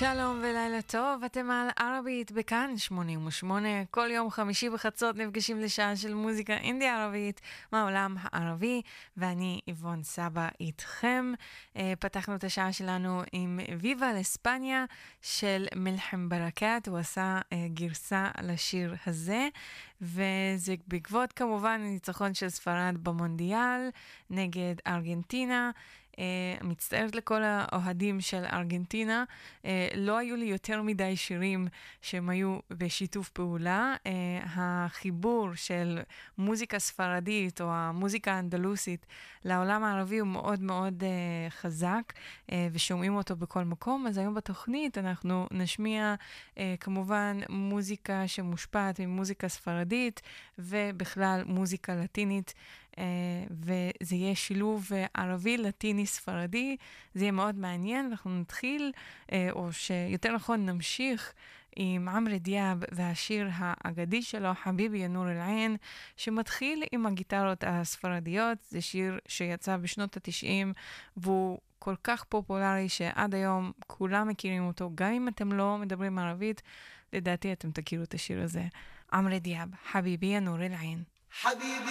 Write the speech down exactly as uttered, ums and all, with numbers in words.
שלום ולילה טוב, אתם על ערבית בכאן שמונים ושמונה, כל יום חמישי בחצות נפגשים לשעה של מוזיקה אינדי ערבית מהעולם הערבי, ואני איבון סבא איתכם. פתחנו את השעה שלנו עם ויבה לאספניה של מלחם ברקת, הוא עשה גרסה לשיר הזה, וזה בעקבות כמובן הניצחון של ספרד במונדיאל נגד ארגנטינה. Uh, מצטערת לכל האוהדים של ארגנטינה, uh, לא היו לי יותר מדי שירים שהם היו בשיתוף פעולה. Uh, החיבור של מוזיקה ספרדית או המוזיקה האנדלוסית לעולם הערבי הוא מאוד מאוד uh, חזק, uh, ושומעים אותו בכל מקום. אז היום בתוכנית אנחנו נשמיע uh, כמובן מוזיקה שמושפעת ממוזיקה ספרדית ובכלל מוזיקה לטינית, Uh, וזה יהיה שילוב uh, ערבי, לטיני, ספרדי. זה יהיה מאוד מעניין. אנחנו נתחיל, uh, או שיותר נכון נמשיך עם עמרו דיאב והשיר האגדי שלו, חביבי יא נור אל-עין, שמתחיל עם הגיטרות הספרדיות. זה שיר שיצא בשנות ה-תשעים, והוא כל כך פופולרי שעד היום כולם מכירים אותו. גם אם אתם לא מדברים ערבית, לדעתי אתם תכירו את השיר הזה. עמרו דיאב, חביבי יא נור אל-עין. حبيبي